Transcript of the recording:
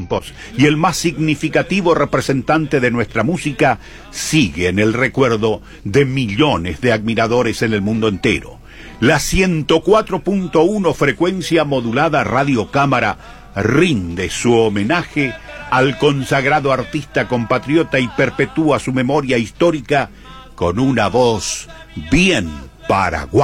tiempos y el más significativo representante de nuestra música, sigue en el recuerdo de millones de admiradores en el mundo entero. La 104.1 frecuencia modulada Radio Cámara rinde su homenaje al consagrado artista compatriota y perpetúa su memoria histórica con una voz bien paraguaya.